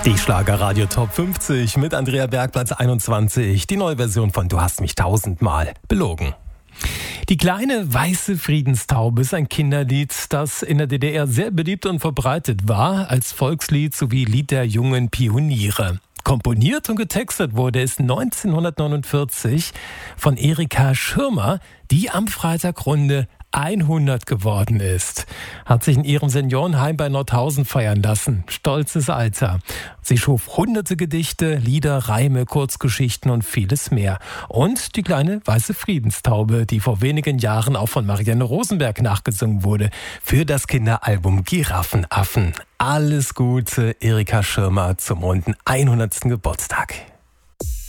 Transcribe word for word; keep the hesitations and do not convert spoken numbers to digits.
Die Schlagerradio Top fünfzig mit Andrea Berg, Platz einundzwanzig. Die neue Version von Du hast mich tausendmal belogen. Die kleine weiße Friedenstaube ist ein Kinderlied, das in der D D R sehr beliebt und verbreitet war, als Volkslied sowie Lied der jungen Pioniere. Komponiert und getextet wurde es neunzehnhundertneunundvierzig von Erika Schirmer, die am Freitag runde hundert geworden ist. Hat sich in ihrem Seniorenheim bei Nordhausen feiern lassen. Stolzes Alter. Sie schuf hunderte Gedichte, Lieder, Reime, Kurzgeschichten und vieles mehr. Und die kleine weiße Friedenstaube, die vor wenigen Jahren auch von Marianne Rosenberg nachgesungen wurde, für das Kinderalbum Giraffenaffen. Alles Gute, Erika Schirmer, zum runden hundertsten Geburtstag.